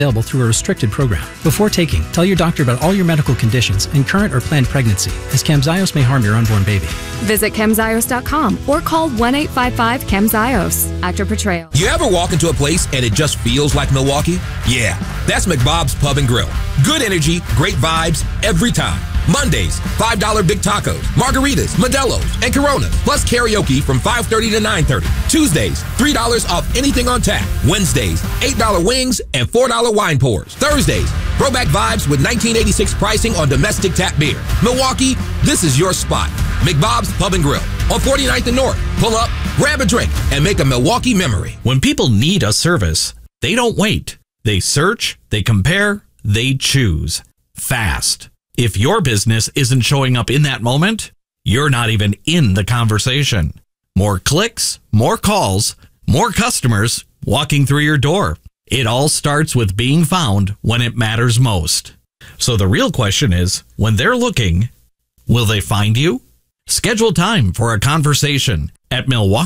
Available through a restricted program. Before taking, tell your doctor about all your medical conditions and current or planned pregnancy, as Camzyos may harm your unborn baby. Visit Camzyos.com or call 1-855-CAMZYOS. Actor portrayal. You ever walk into a place and it just feels like Milwaukee? Yeah, that's McBob's Pub and Grill. Good energy, great vibes every time. Mondays, $5 big tacos, margaritas, Modelo's, and Coronas, plus karaoke from 5:30 to 9:30. Tuesdays, $3 off anything on tap. Wednesdays, $8 wings and $4 wine pours. Thursdays, throwback vibes with 1986 pricing on domestic tap beer. Milwaukee, this is your spot. McBob's Pub and Grill on 49th and North. Pull up, grab a drink, and make a Milwaukee memory. When people need a service, they don't wait. They search, they compare, they choose. Fast. If your business isn't showing up in that moment, you're not even in the conversation. More clicks, more calls, more customers walking through your door. It all starts with being found when it matters most. So the real question is, when they're looking, will they find you? Schedule time for a conversation at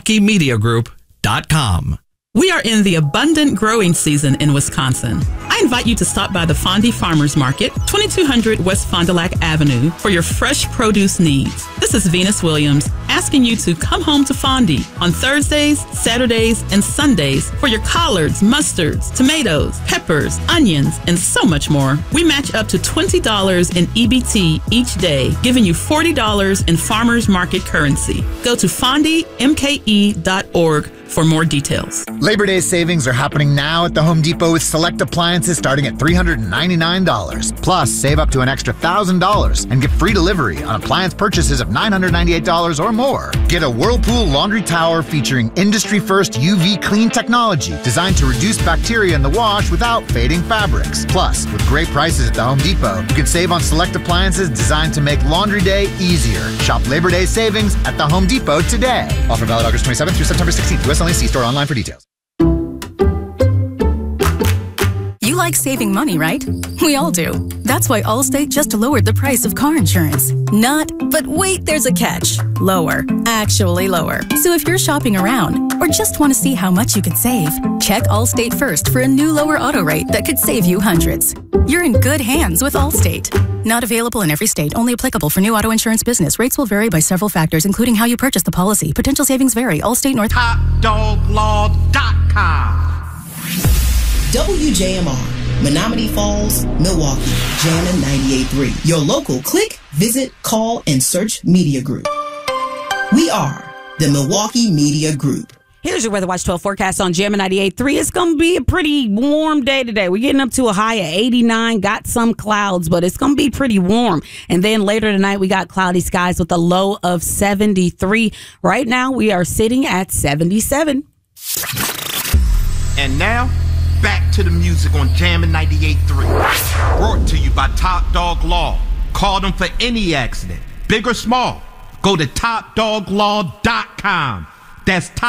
MilwaukeeMediaGroup.com. We are in the abundant growing season in Wisconsin. I invite you to stop by the Fondy Farmers Market, 2200 West Fond du Lac Avenue, for your fresh produce needs. This is Venus Williams asking you to come home to Fondy on Thursdays, Saturdays, and Sundays for your collards, mustards, tomatoes, peppers, onions, and so much more. We match up to $20 in EBT each day, giving you $40 in farmers market currency. Go to fondymke.org for more details. Labor Day savings are happening now at the Home Depot with select appliances starting at $399. Plus, save up to an extra $1,000 and get free delivery on appliance purchases of $998 or more. Get a Whirlpool laundry tower featuring industry-first UV clean technology designed to reduce bacteria in the wash without fading fabrics. Plus, with great prices at the Home Depot, you can save on select appliances designed to make laundry day easier. Shop Labor Day savings at the Home Depot today. Offer valid August 27th through September 16th. U.S. only. See store online for details. You like saving money, right? We all do. That's why Allstate just lowered the price of car insurance. But wait, there's a catch. Lower. Actually lower. So if you're shopping around or just want to see how much you could save, check Allstate first for a new lower auto rate that could save you hundreds. You're in good hands with Allstate. Not available in every state. Only applicable for new auto insurance business. Rates will vary by several factors, including how you purchase the policy. Potential savings vary. Allstate North. TopDogLaw.com. WJMR, Menominee Falls, Milwaukee, Jammin' 98.3. Your local click, visit, call, and search media group. We are the Milwaukee Media Group. Here's your Weather Watch 12 forecast on Jammin' 98.3. It's going to be a pretty warm day today. We're getting up to a high of 89, got some clouds, but it's going to be pretty warm. And then later tonight, we got cloudy skies with a low of 73. Right now, we are sitting at 77. And now, back to the music on Jammin' 98.3. Brought to you by Top Dog Law. Call them for any accident, big or small. Go to TopDogLaw.com. That's